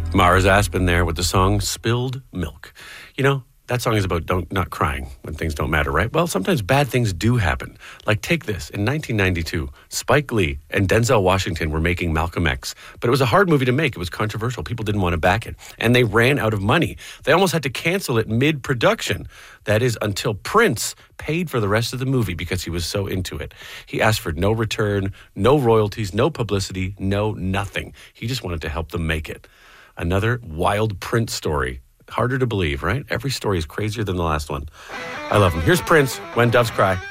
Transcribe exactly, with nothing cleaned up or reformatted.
Mars Aspen there with the song Spilled Milk. You know, that song is about don't not crying when things don't matter, right? Well, sometimes bad things do happen. Like take this. In nineteen ninety-two, Spike Lee and Denzel Washington were making Malcolm X. But it was a hard movie to make. It was controversial. People didn't want to back it. And they ran out of money. They almost had to cancel it mid-production. That is until Prince paid for the rest of the movie because he was so into it. He asked for no return, no royalties, no publicity, no nothing. He just wanted to help them make it. Another wild Prince story. Harder to believe, right? Every story is crazier than the last one. I love him. Here's Prince, When Doves Cry.